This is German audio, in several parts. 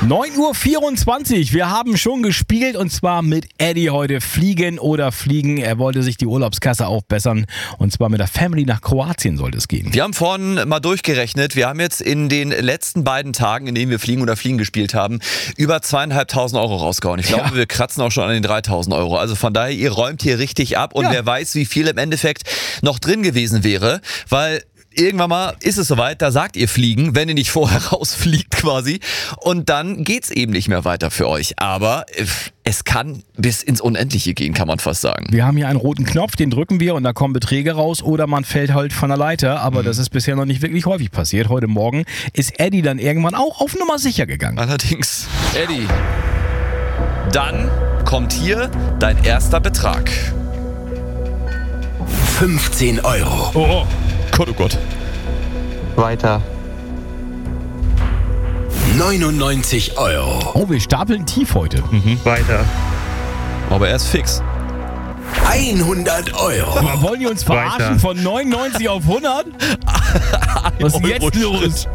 9:24 Uhr. Wir haben schon gespielt und zwar mit Eddie heute. Fliegen oder fliegen. Er wollte sich die Urlaubskasse aufbessern und zwar mit der Family nach Kroatien sollte es gehen. Wir haben vorhin mal durchgerechnet. Wir haben jetzt in den letzten beiden Tagen, in denen wir Fliegen oder Fliegen gespielt haben, über 2.500 Euro rausgehauen. Ich glaube, wir kratzen auch schon an den 3.000 Euro. Also von daher, ihr räumt hier richtig ab und wer weiß, wie viel im Endeffekt noch drin gewesen wäre, weil irgendwann mal ist es soweit, da sagt ihr fliegen, wenn ihr nicht vorher rausfliegt quasi. Und dann geht's eben nicht mehr weiter für euch. Aber es kann bis ins Unendliche gehen, kann man fast sagen. Wir haben hier einen roten Knopf, den drücken wir und da kommen Beträge raus oder man fällt halt von der Leiter. Aber das ist bisher noch nicht wirklich häufig passiert. Heute Morgen ist Eddie dann irgendwann auch auf Nummer sicher gegangen. Allerdings, Eddie, dann kommt hier dein erster Betrag. 15 Euro. Oh Gott, oh Gott. Weiter. 99 Euro. Oh, wir stapeln tief heute. Weiter. Aber er ist fix. 100 Euro. Aber wollen die uns verarschen Weiter. von 99 auf 100? Was ist denn jetzt los?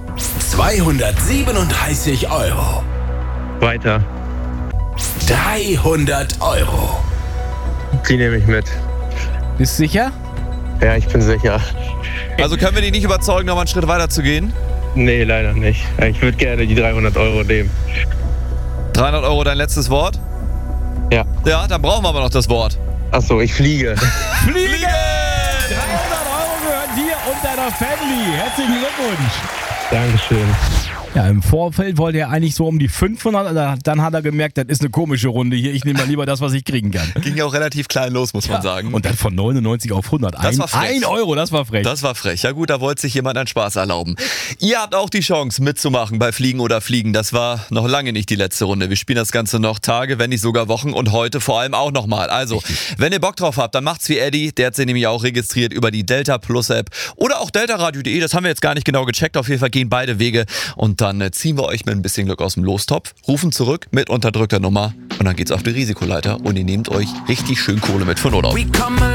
237 Euro. Weiter. 300 Euro. Die nehme ich mit. Bist du sicher? Ja, ich bin sicher. Also können wir die nicht überzeugen, noch mal einen Schritt weiter zu gehen? Nee, leider nicht. Ich würde gerne die 300 Euro nehmen. 300 Euro dein letztes Wort? Ja. Ja, dann brauchen wir aber noch das Wort. Achso, ich fliege. Fliegen! 300 Euro gehören dir und deiner Family. Herzlichen Glückwunsch. Dankeschön. Ja, im Vorfeld wollte er eigentlich so um die 500, dann hat er gemerkt, das ist eine komische Runde hier. Ich nehme mal lieber das, was ich kriegen kann. Ging ja auch relativ klein los, muss man sagen. Und dann von 99 auf 100. Das war frech. 1 Euro, das war frech. Das war frech. Ja gut, da wollte sich jemand einen Spaß erlauben. Ihr habt auch die Chance mitzumachen bei Fliegen oder Fliegen. Das war noch lange nicht die letzte Runde. Wir spielen das Ganze noch Tage, wenn nicht sogar Wochen und heute vor allem auch nochmal. Also, wenn ihr Bock drauf habt, dann macht's wie Eddie. Der hat sich nämlich auch registriert über die Delta Plus App oder auch deltaradio.de. Das haben wir jetzt gar nicht genau gecheckt. Auf jeden Fall gehen beide Wege und dann ziehen wir euch mit ein bisschen Glück aus dem Lostopf, rufen zurück mit unterdrückter Nummer und dann geht's auf die Risikoleiter und ihr nehmt euch richtig schön Kohle mit von Urlaub.